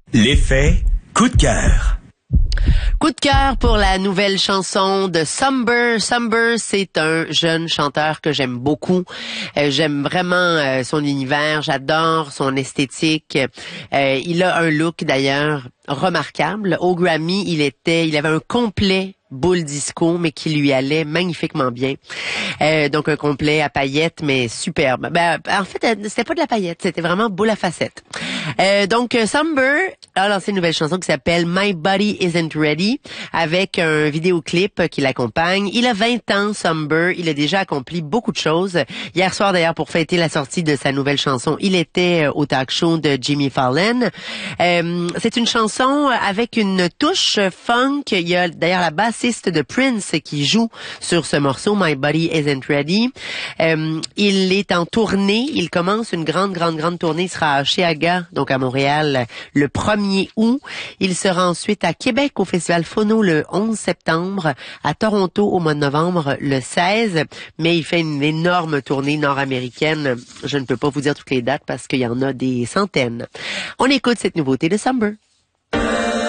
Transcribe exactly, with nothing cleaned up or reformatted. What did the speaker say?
L'effet coup de cœur. Coup de cœur pour la nouvelle chanson de Sumber. Sumber, c'est un jeune chanteur que j'aime beaucoup. Euh, j'aime vraiment euh, son univers, j'adore son esthétique. Euh, il a un look d'ailleurs remarquable. Au Grammy, il était, il avait un complet boule disco, mais qui lui allait magnifiquement bien. Euh, donc un complet à paillettes, mais superbe. Ben, en fait, c'était pas de la paillette, c'était vraiment boule à facettes. Euh, donc Sumber a lancé une nouvelle chanson qui s'appelle My Body Isn't Ready, avec un vidéoclip qui l'accompagne. Il a vingt ans, Sumber. Il a déjà accompli beaucoup de choses. Hier soir, d'ailleurs, pour fêter la sortie de sa nouvelle chanson, il était au talk show de Jimmy Fallon. Euh, c'est une chanson avec une touche funk. Il y a d'ailleurs la bassiste de Prince qui joue sur ce morceau, My Body Isn't Ready. Euh, il est en tournée. Il commence une grande, grande, grande tournée. Il sera à Cheaga, donc à Montréal, le premier août. Il sera ensuite à Québec au Festival Phono le onze septembre, à Toronto au mois de novembre le seize. Mais il fait une énorme tournée nord-américaine. Je ne peux pas vous dire toutes les dates parce qu'il y en a des centaines. On écoute cette nouveauté de Sumber.